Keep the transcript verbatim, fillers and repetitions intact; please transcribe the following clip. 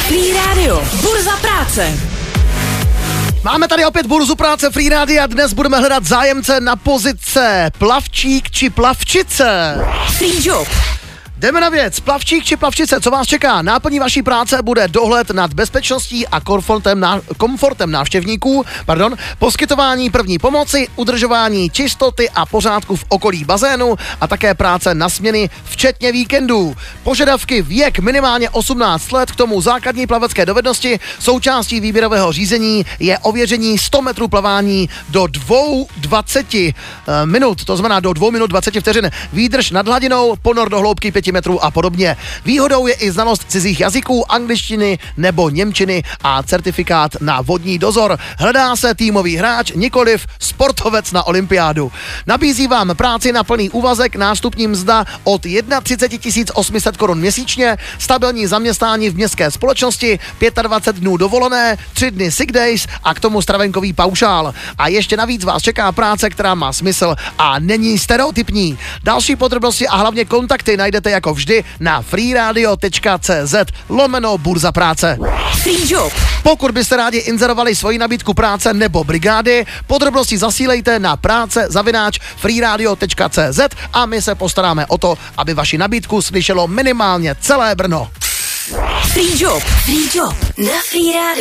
Free Radio, burza práce. Máme tady opět burzu práce Free Radio a dnes budeme hledat zájemce na pozice plavčík či plavčice. Free Job. Jdeme na věc. Plavčík či plavčice, co vás čeká? Náplní vaší práce bude dohled nad bezpečností a komfortem, ná, komfortem návštěvníků, pardon, poskytování první pomoci, udržování čistoty a pořádku v okolí bazénu a také práce na směny, včetně víkendů. Požadavky věk minimálně osmnáct let, k tomu základní plavecké dovednosti, součástí výběrového řízení je ověření sto metrů plavání do dvou dvacet minut, to znamená do dvou minut dvacet vteřin, výdrž nad hladinou, ponor do hloubky pět metrů a podobně. Výhodou je i znalost cizích jazyků, angličtiny nebo němčiny a certifikát na vodní dozor. Hledá se týmový hráč, nikoliv sportovec na olympiádu. Nabízí vám práci na plný úvazek, nástupní mzda od třicet jedna tisíc osm set korun měsíčně, stabilní zaměstnání v městské společnosti, dvacet pět dnů dovolené, tři dny sick days a k tomu stravenkový paušál. A ještě navíc vás čeká práce, která má smysl a není stereotypní. Další podrobnosti a hlavně kontakty najdete jako vždy na freeradio.cz lomeno burza práce. Free Job. Pokud byste rádi inzerovali svoji nabídku práce nebo brigády, podrobnosti zasílejte na práce zavináč freeradio.cz a my se postaráme o to, aby vaši nabídku slyšelo minimálně celé Brno. Free Job. Free Job na Free Radio.